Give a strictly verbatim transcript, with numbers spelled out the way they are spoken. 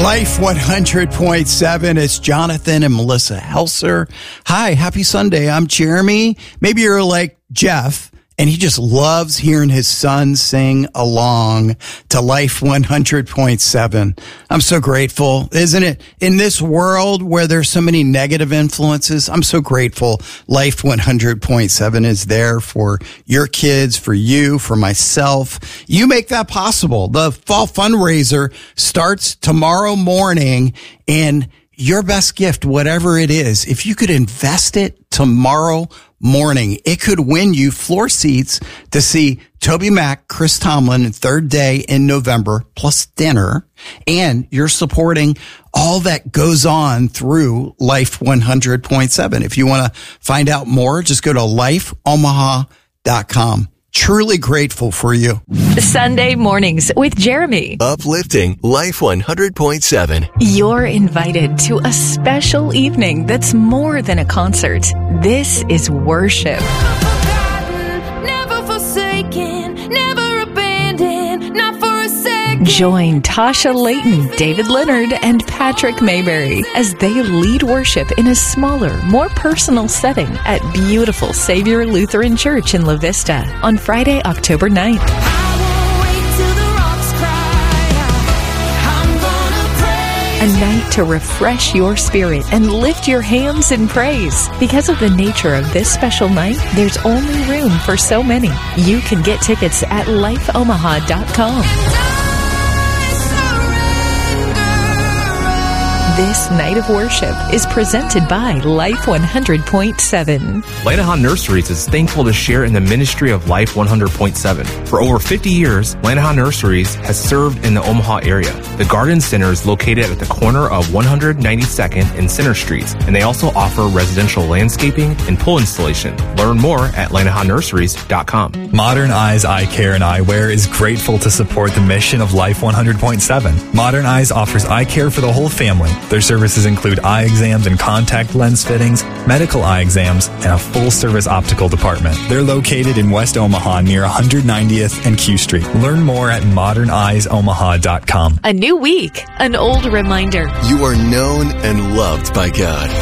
Life one hundred point seven. It's Jonathan and Melissa Helser. Hi, happy Sunday. I'm Jeremy. Maybe you're like Jeff, and he just loves hearing his son sing along to Life one hundred point seven. I'm so grateful, isn't it? In this world where there's so many negative influences, I'm so grateful Life one hundred point seven is there for your kids, for you, for myself. You make that possible. The fall fundraiser starts tomorrow morning, and your best gift, whatever it is, if you could invest it tomorrow morning, it could win you floor seats to see Toby Mac, Chris Tomlin, third day in November, plus dinner. And you're supporting all that goes on through Life one hundred point seven. If you want to find out more, just go to life omaha dot com. Truly grateful for you. Sunday mornings with Jeremy. Uplifting Life one hundred point seven. You're invited to a special evening that's more than a concert. This is worship. Never forsaken, never abandoned, not for a second. Join Tasha Layton, David Leonard, and Patrick Mayberry as they lead worship in a smaller, more personal setting at beautiful Savior Lutheran Church in La Vista on Friday, October ninth. A night to refresh your spirit and lift your hands in praise. Because of the nature of this special night, there's only room for so many. You can get tickets at life omaha dot com. This night of worship is presented by Life one hundred point seven. Lanahan Nurseries is thankful to share in the ministry of Life one hundred point seven. For over fifty years, Lanahan Nurseries has served in the Omaha area. The Garden Center is located at the corner of one hundred ninety-second and Center Streets, and they also offer residential landscaping and pool installation. Learn more at lanahan nurseries dot com. Modern Eyes Eye Care and Eyewear is grateful to support the mission of Life one hundred point seven. Modern Eyes offers eye care for the whole family. Their services include eye exams and contact lens fittings, medical eye exams, and a full-service optical department. They're located in West Omaha near one hundred ninetieth and Q Street. Learn more at modern eyes omaha dot com. A new week, an old reminder. You are known and loved by God.